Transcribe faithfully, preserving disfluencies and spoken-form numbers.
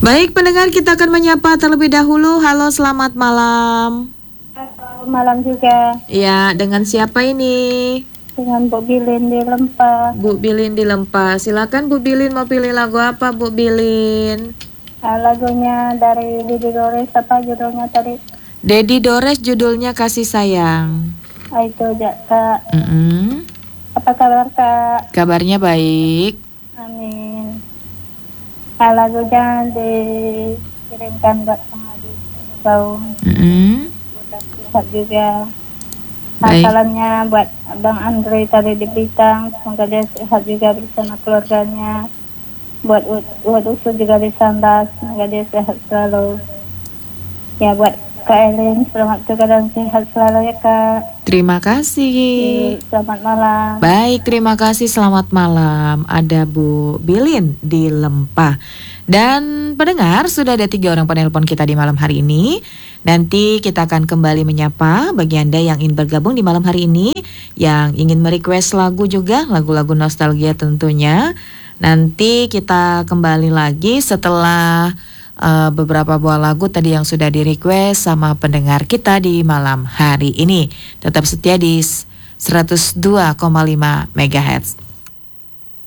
Baik pendengar, kita akan menyapa terlebih dahulu. Halo, selamat malam. Halo, malam juga. Ya, dengan siapa ini? Dengan Bu Bilin di Lempah. Bu Bilin di Lempah. Silakan Bu Bilin, mau pilih lagu apa Bu Bilin? Nah, lagunya dari Dedi Dores, apa judulnya tadi? Dedi Dores, judulnya Kasih Sayang. Ah, itu aja Kak. Mm-mm. Apa kabar Kak? Kabarnya baik. Amin. Nah, lagunya dikirimkan buat pengadi tahun. Mm-mm. Sehat juga. Nah, Baik. salamnya buat Bang Andre tadi di Bintang. Semoga dia sehat juga bersama keluarganya. Buat buat Usu juga di Sambas. Semoga dia sehat selalu. Ya, buat Kak Elin, selamat juga dan sehat selalu ya Kak. Terima kasih. Selamat malam. Baik, terima kasih. Selamat malam. Ada Bu Bilin di Lempah. Dan pendengar, sudah ada tiga orang penelpon kita di malam hari ini. Nanti kita akan kembali menyapa bagi Anda yang ingin bergabung di malam hari ini, yang ingin merequest lagu juga, lagu-lagu nostalgia tentunya. Nanti kita kembali lagi setelah uh, beberapa buah lagu tadi yang sudah di-request sama pendengar kita di malam hari ini. Tetap setia di seratus dua koma lima megahertz.